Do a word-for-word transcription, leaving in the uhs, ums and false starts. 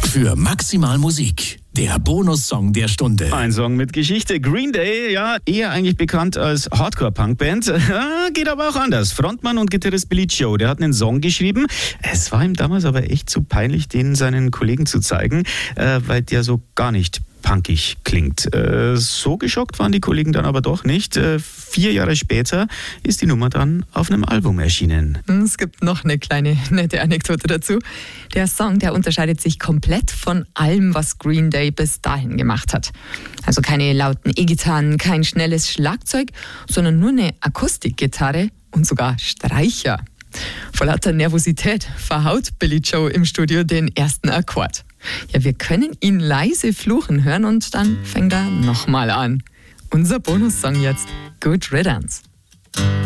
für maximal Musik. Der Bonussong der Stunde. Ein Song mit Geschichte. Green Day, ja, eher eigentlich bekannt als Hardcore-Punk-Band. Geht aber auch anders. Frontmann und Gitarrist Billy Joe, der hat einen Song geschrieben. Es war ihm damals aber echt zu peinlich, den seinen Kollegen zu zeigen, äh, weil der so gar nicht punkig klingt. Äh, so geschockt waren die Kollegen dann aber doch nicht. Äh, vier Jahre später ist die Nummer dann auf einem Album erschienen. Es gibt noch eine kleine nette Anekdote dazu. Der Song, der unterscheidet sich komplett von allem, was Green Day bis dahin gemacht hat. Also keine lauten E-Gitarren, kein schnelles Schlagzeug, sondern nur eine Akustikgitarre und sogar Streicher. Vor lauter Nervosität verhaut Billy Joe im Studio den ersten Akkord. Ja, wir können ihn leise fluchen hören und dann fängt er nochmal an. Unser Bonussong jetzt, Good Riddance.